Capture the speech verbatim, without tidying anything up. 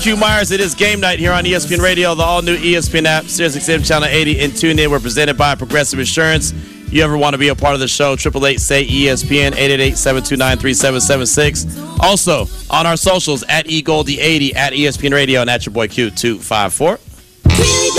Q Myers, it is game night here on E S P N Radio, the all-new E S P N app, Sirius X M Channel eighty, and tune in. We're presented by Progressive Insurance. You ever want to be a part of the show, eight eight eight, S A Y, E S P N, eight eight eight, seven two nine, three seven seven six. Also, on our socials, at E Goldie eighty, at E S P N Radio, and at your boy Q two five four.